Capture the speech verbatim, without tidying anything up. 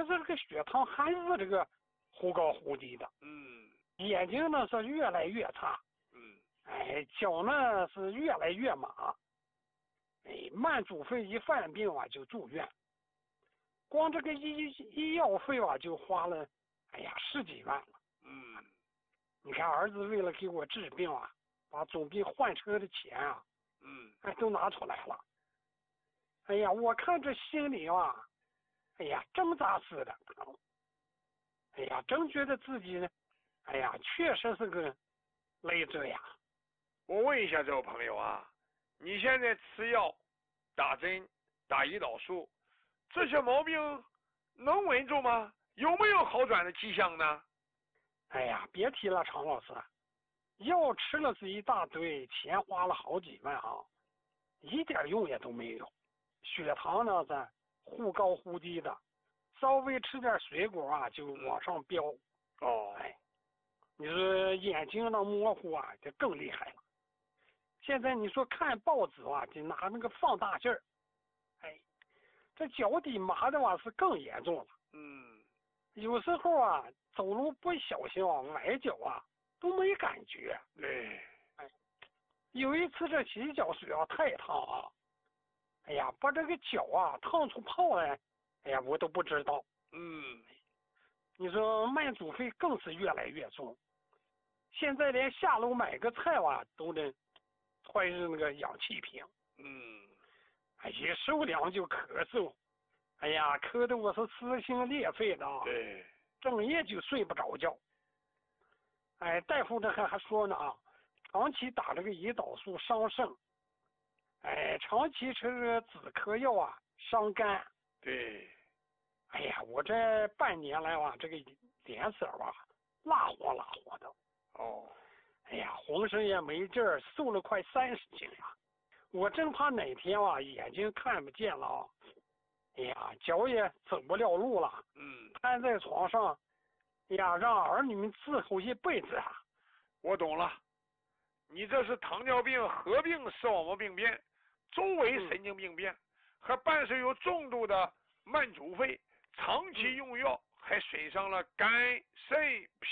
是这个血糖还是这个忽高忽低的。 嗯眼睛呢是越来越差。 嗯， 哎，脚呢是越来越麻。哎，慢阻肺一犯病啊就住院，光这个医医药费啊就花了，哎呀十几万了。 嗯， 你看儿子为了给我治病啊，把总比换车的钱啊， 嗯， 哎都拿出来了。哎呀，我看这心里啊，哎呀挣扎似的。哎呀，真觉得自己呢，哎呀确实是个累赘呀。 我问一下这位朋友啊，你现在吃药、打针、打胰岛素，这些毛病能稳住吗？有没有好转的迹象呢？ 哎呀，别提了，常老师，药吃了是一大堆，钱花了好几万啊，一点用也都没有。血糖呢在忽高忽低的，稍微吃点水果啊就往上飙。 哦， 哎，你说眼睛呢模糊啊，就更厉害了。现在你说看报纸啊，就拿那个放大镜儿，哎，这脚底麻的话是更严重了。 嗯， 有时候啊，走路不小心啊，崴脚啊，都没感觉。 对， 哎，有一次这洗脚水啊太烫啊，哎呀，把这个脚啊烫出泡来，哎呀，我都不知道。 嗯， 你说慢阻肺更是越来越重，现在连下楼买个菜啊都得揣着那个氧气瓶。 嗯， 哎，一受凉就咳嗽，哎呀，咳得我是撕心裂肺的啊， 对， 整夜就睡不着觉。哎，大夫这还还说呢啊，长期打这个胰岛素伤肾，哎，长期吃这个止咳药啊伤肝。 对， 哎呀，我这半年来吧，这个脸色吧蜡黄蜡黄的。 哦， 哎呀，浑身也没劲儿，瘦了快三十斤呀！我真怕哪天啊眼睛看不见了啊，哎呀，脚也走不了路了， 嗯， 瘫在床上，哎呀，让儿女们伺候一辈子啊！ 我懂了，你这是糖尿病合并视网膜病变、周围神经病变，和伴随有重度的慢阻肺，长期用药还损伤了肝、肾、脾。